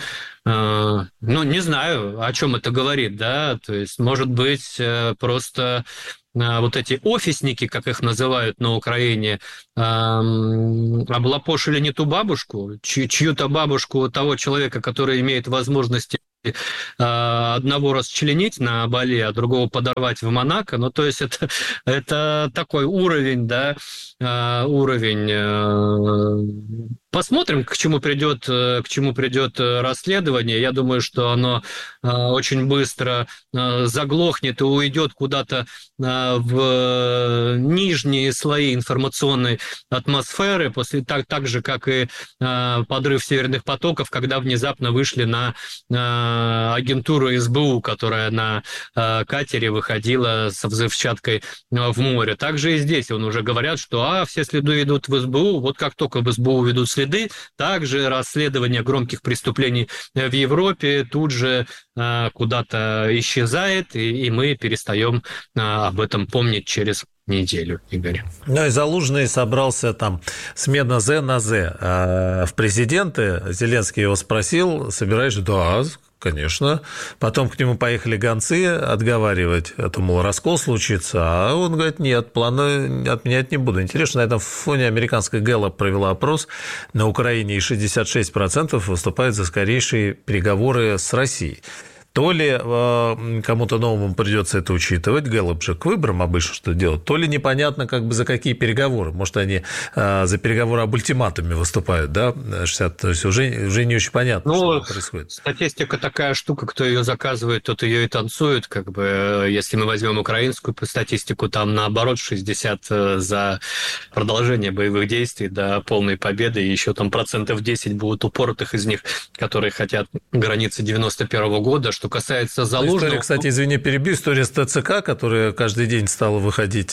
не знаю, о чем это говорит, да, то есть, может быть, просто вот эти офисники, как их называют на Украине, облапошили не ту бабушку, чью-то бабушку того человека, который имеет возможности одного расчленить на Бали, а другого подорвать в Монако. Ну, то есть это такой уровень, да, Посмотрим, к чему придет расследование. Я думаю, что оно очень быстро заглохнет и уйдет куда-то в нижние слои информационной атмосферы, так же, как и подрыв северных потоков, когда внезапно вышли на агентуру СБУ, которая на катере выходила со взрывчаткой в море. Также и здесь уже говорят, что все следы идут в СБУ. Вот как только в СБУ ведут следы, также расследование громких преступлений в Европе тут же куда-то исчезает, и мы перестаем об этом помнить через неделю, Игорь. Ну и Залужный собрался там с меда З на З в президенты. Зеленский его спросил, собираешь? Да, конечно. Потом к нему поехали гонцы отговаривать, это, мол, раскол случится, а он говорит, нет, планы отменять не буду. Интересно, на этом фоне американская Gallup провела опрос, на Украине и 66% выступают за скорейшие переговоры с Россией. То ли кому-то новому придется это учитывать, Гэллоп же к выборам обычно что делать, то ли непонятно, как бы за какие переговоры. Может, они за переговоры об ультиматуме выступают, да, 60, то есть уже не очень понятно, что происходит. Статистика такая штука, кто ее заказывает, тот ее и танцует, как бы, если мы возьмем украинскую статистику, там наоборот 60 за продолжение боевых действий до полной победы, и еще там 10% будут упоротых из них, которые хотят границы 91 года, что касается Залужного... История, кстати, извини, перебью, история с ТЦК, которая каждый день стала выходить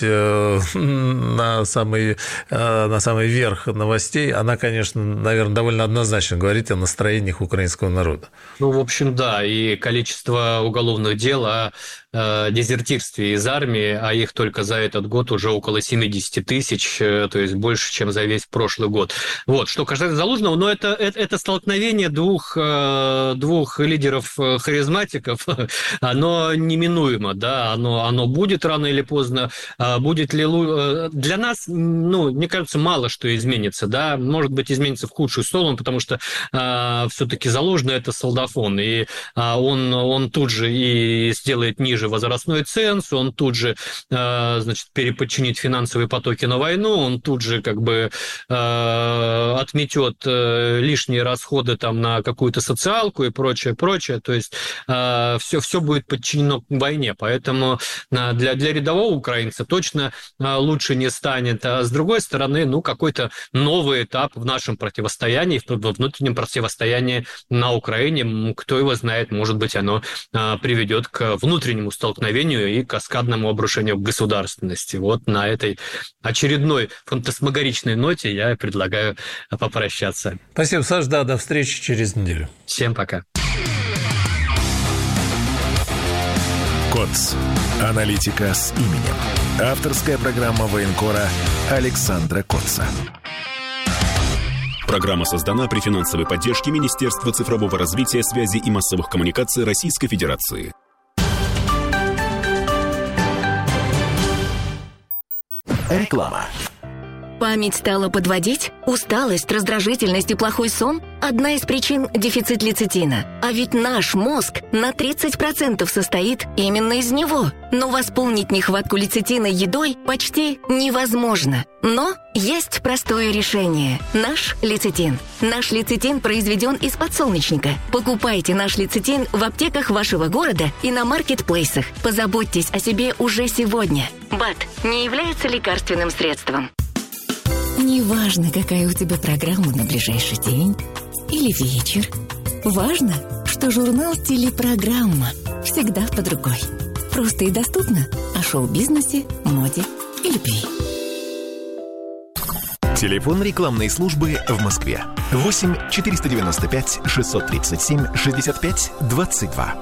на самый верх новостей, она, конечно, наверное, довольно однозначно говорит о настроениях украинского народа. Ну, в общем, да, и количество уголовных дел о дезертирстве из армии, а их только за этот год уже около 70 тысяч, то есть больше, чем за весь прошлый год. Вот, что касается Залужного, но это столкновение двух лидеров харизматиков, оно неминуемо, да, оно будет рано или поздно. Будет ли для нас, мне кажется, мало что изменится, да, может быть, изменится в худшую сторону, потому что все-таки Залужный – это солдафон, и он тут же и сделает ниже возрастной ценз, он тут же, переподчинит финансовые потоки на войну, он тут же как бы отметет лишние расходы там на какую-то социалку и прочее, то есть все будет подчинено к войне, поэтому для рядового украинца точно лучше не станет, а с другой стороны, какой-то новый этап в нашем противостоянии, во внутреннем противостоянии на Украине, кто его знает, может быть, оно приведет к внутреннему столкновению и каскадному обрушению государственности. Вот на этой очередной фантасмагоричной ноте я предлагаю попрощаться. Спасибо, Саш, до встречи через неделю. Всем пока. КОЦ. Аналитика с именем. Авторская программа военкора Александра Котца. Программа создана при финансовой поддержке Министерства цифрового развития, связи и массовых коммуникаций Российской Федерации. Реклама. Память стала подводить? Усталость, раздражительность и плохой сон? Одна из причин – дефицит лецитина. А ведь наш мозг на 30% состоит именно из него. Но восполнить нехватку лецитина едой почти невозможно. Но есть простое решение – наш лецитин. Наш лецитин произведен из подсолнечника. Покупайте наш лецитин в аптеках вашего города и на маркетплейсах. Позаботьтесь о себе уже сегодня. БАД не является лекарственным средством. Неважно, какая у тебя программа на ближайший день или вечер. Важно, что журнал «Телепрограмма» всегда под рукой. Просто и доступно о шоу-бизнесе, моде и любви. Телефон рекламной службы в Москве. 8 495 637 65 22.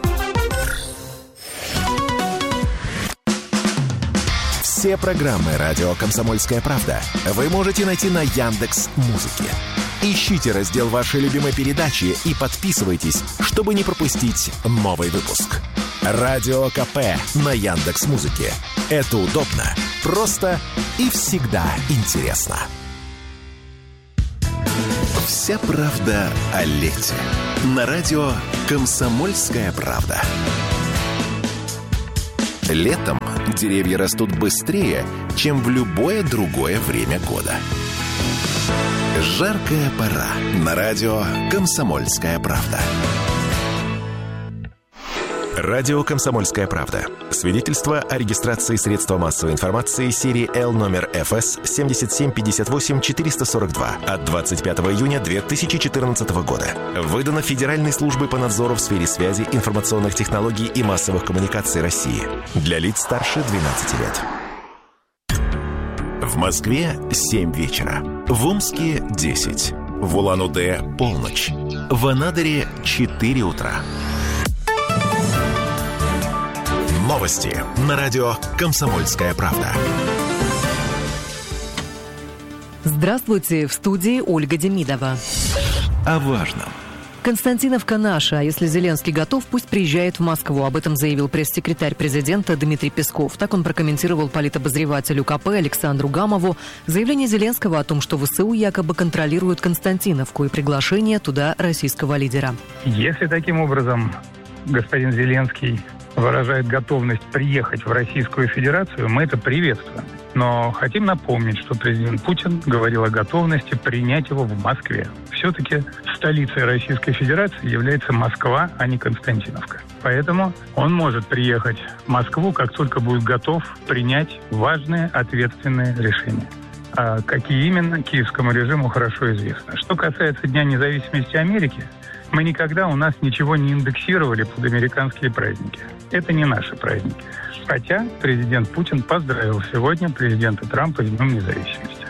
Все программы «Радио Комсомольская правда» вы можете найти на Яндекс.Музыке. Ищите раздел вашей любимой передачи и подписывайтесь, чтобы не пропустить новый выпуск. Радио КП на Яндекс.Музыке. Это удобно, просто и всегда интересно. Вся правда о лете. На радио «Комсомольская правда». Летом деревья растут быстрее, чем в любое другое время года. Жаркая пора. На радио «Комсомольская правда». Радио «Комсомольская правда». Свидетельство о регистрации средства массовой информации серии Л номер ФС 7758-442 от 25 июня 2014 года. Выдано Федеральной службой по надзору в сфере связи, информационных технологий и массовых коммуникаций России. Для лиц старше 12 лет. В Москве 7 вечера. В Омске 10. В Улан-Удэ полночь. В Анадыре 4 утра. Новости на радио «Комсомольская правда». Здравствуйте, в студии Ольга Демидова. О важном. Константиновка наша, а если Зеленский готов, пусть приезжает в Москву. Об этом заявил пресс-секретарь президента Дмитрий Песков. Так он прокомментировал политобозревателю КП Александру Гамову заявление Зеленского о том, что ВСУ якобы контролирует Константиновку и приглашение туда российского лидера. Если таким образом господин Зеленский выражает готовность приехать в Российскую Федерацию, мы это приветствуем. Но хотим напомнить, что президент Путин говорил о готовности принять его в Москве. Все-таки столицей Российской Федерации является Москва, а не Константиновка. Поэтому он может приехать в Москву, как только будет готов принять важные ответственные решения. А какие именно, киевскому режиму хорошо известно. Что касается Дня независимости Америки, мы никогда у нас ничего не индексировали под американские праздники. Это не наши праздники. Хотя президент Путин поздравил сегодня президента Трампа с Днем независимости.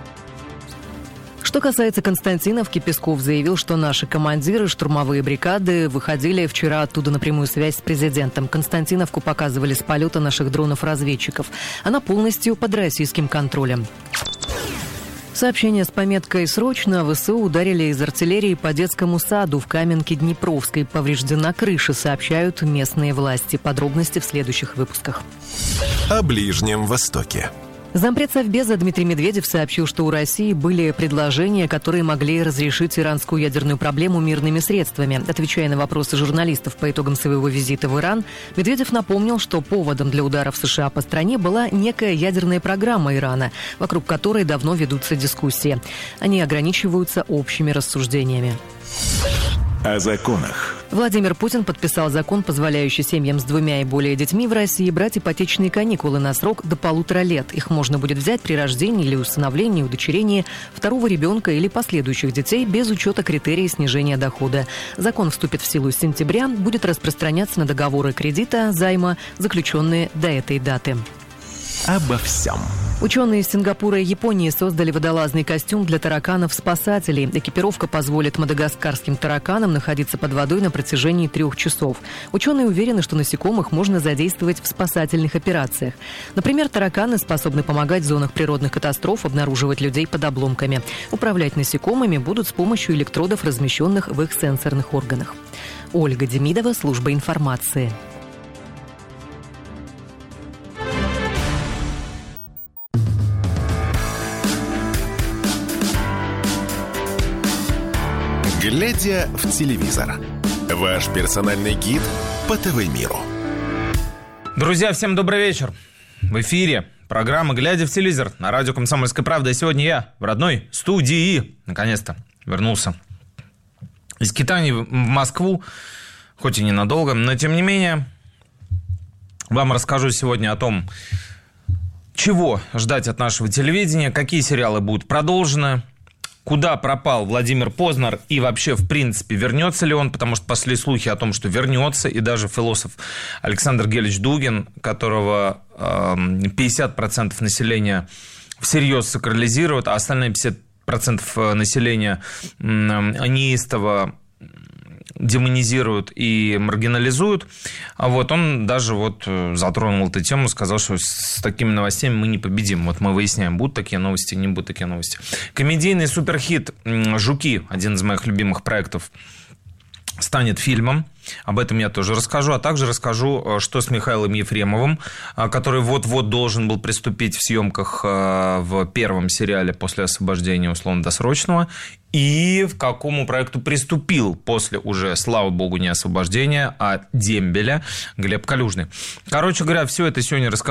Что касается Константиновки, Песков заявил, что наши командиры, штурмовые бригады выходили вчера оттуда на прямую связь с президентом. Константиновку показывали с полета наших дронов-разведчиков. Она полностью под российским контролем. Сообщение с пометкой «Срочно» ВСУ ударили из артиллерии по детскому саду в Каменке Днепровской. Повреждена крыша, сообщают местные власти. Подробности в следующих выпусках. О Ближнем Востоке. Зампред Совбеза Дмитрий Медведев сообщил, что у России были предложения, которые могли разрешить иранскую ядерную проблему мирными средствами. Отвечая на вопросы журналистов по итогам своего визита в Иран, Медведев напомнил, что поводом для ударов США по стране была некая ядерная программа Ирана, вокруг которой давно ведутся дискуссии. Они ограничиваются общими рассуждениями. О законах. Владимир Путин подписал закон, позволяющий семьям с 2 и более детьми в России брать ипотечные каникулы на срок до 1,5 лет. Их можно будет взять при рождении или усыновлении, удочерении второго ребенка или последующих детей без учета критерий снижения дохода. Закон вступит в силу с сентября, будет распространяться на договоры кредита, займа, заключенные до этой даты. Обо всем. Ученые из Сингапура и Японии создали водолазный костюм для тараканов-спасателей. Экипировка позволит мадагаскарским тараканам находиться под водой на протяжении 3 часов. Ученые уверены, что насекомых можно задействовать в спасательных операциях. Например, тараканы способны помогать в зонах природных катастроф обнаруживать людей под обломками. Управлять насекомыми будут с помощью электродов, размещенных в их сенсорных органах. Ольга Демидова, служба информации. Глядя в телевизор. Ваш персональный гид по ТВ-миру. Друзья, всем добрый вечер. В эфире программа «Глядя в телевизор» на радио «Комсомольская правда». И сегодня я в родной студии наконец-то вернулся из Китая в Москву, хоть и ненадолго, но тем не менее вам расскажу сегодня о том, чего ждать от нашего телевидения, какие сериалы будут продолжены, куда пропал Владимир Познер и вообще, в принципе, вернется ли он, потому что пошли слухи о том, что вернется, и даже философ Александр Гелич Дугин, которого 50% населения всерьез сакрализируют, а остальные процентов населения неистово демонизируют и маргинализуют. А вот он даже вот затронул эту тему, сказал, что с такими новостями мы не победим. Вот мы выясняем, будут такие новости, не будут такие новости. Комедийный суперхит «Жуки», один из моих любимых проектов, станет фильмом. Об этом я тоже расскажу. А также расскажу, что с Михаилом Ефремовым, который вот-вот должен был приступить в съемках в первом сериале после освобождения условно-досрочного. И в какому проекту приступил после уже, слава богу, не освобождения, а дембеля Глеб Калюжный. Короче говоря, все это сегодня расскажу.